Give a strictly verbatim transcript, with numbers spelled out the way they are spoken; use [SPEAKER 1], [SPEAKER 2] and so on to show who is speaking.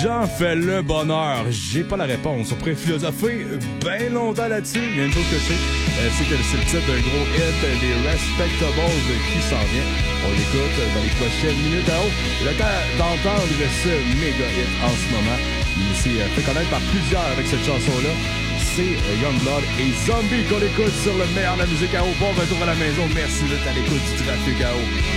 [SPEAKER 1] l'argent fait le bonheur? J'ai pas la réponse. On pourrait philosopher bien longtemps là-dessus. Il y a une chose que je sais, euh, c'est que c'est le titre d'un gros hit des Respectables qui s'en vient. On l'écoute dans les prochaines minutes à haut. Le temps d'entendre ce méga hit en ce moment. Il s'est fait connaître par plusieurs avec cette chanson-là. C'est Youngblood et Zombie qu'on écoute sur le meilleur de la musique à haut. Bon retour à la maison. Merci d'être à l'écoute du Trafic à haut.